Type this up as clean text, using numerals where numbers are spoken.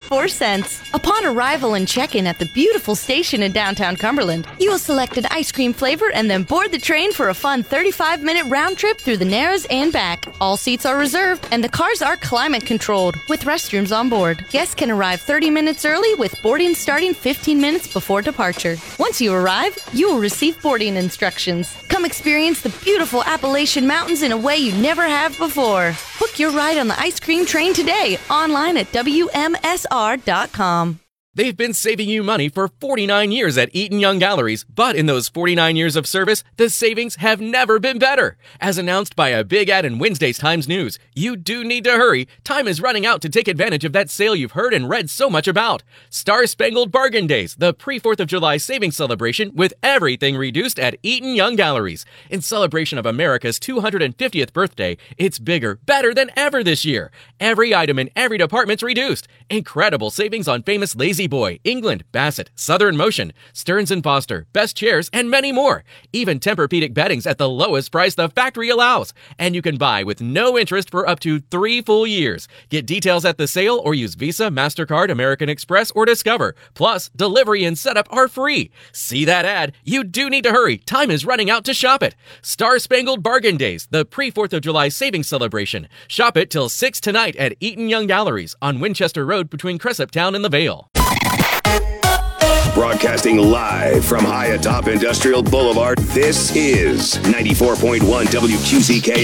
$0.94. Upon arrival and check-in at the beautiful station in downtown Cumberland, you will select an ice cream flavor and then board the train for a fun 35-minute round trip through the Narrows and back. All seats are reserved, and the cars are climate-controlled, with restrooms on board. Guests can arrive 30 minutes early, with boarding starting 15 minutes before departure. Once you arrive, you will receive boarding instructions. Come experience the beautiful Appalachian Mountains in a way you never have before. Book your ride on the ice cream train today, online at WMSR.com. They've been saving you money for 49 years at Eaton Young Galleries, but in those 49 years of service, the savings have never been better. As announced by a big ad in Wednesday's Times News, you do need to hurry. Time is running out to take advantage of that sale you've heard and read so much about. Star-Spangled Bargain Days, the pre-4th of July savings celebration with everything reduced at Eaton Young Galleries. In celebration of America's 250th birthday, it's bigger, better than ever this year. Every item in every department's reduced. Incredible savings on famous Lazy Boy, England, Bassett, Southern Motion, Stearns & Foster, Best Chairs, and many more. Even Tempur-Pedic beddings at the lowest price the factory allows. And you can buy with no interest for up to 3 full years. Get details at the sale or use Visa, MasterCard, American Express, or Discover. Plus, delivery and setup are free. See that ad? You do need to hurry. Time is running out to shop it. Star-Spangled Bargain Days, the pre-4th of July savings celebration. Shop it till 6 tonight at Eaton Young Galleries on Winchester Road between Cressup Town and the Vale. Broadcasting live from high atop Industrial Boulevard, this is 94.1 WQCK